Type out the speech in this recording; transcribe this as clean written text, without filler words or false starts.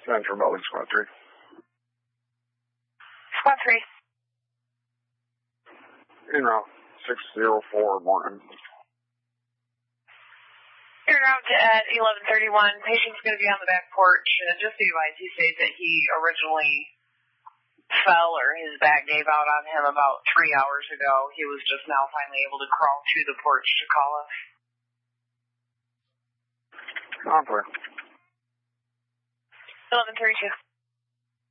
Central Building, Squad 3. Squad 3. En route, 604 Morton. En route at 11:31. Patient's going to be on the back porch. Just be advised, he states that he originally fell or his back gave out on him about 3 hours ago. He was just now finally able to crawl to the porch to call us. On clear. 11:32.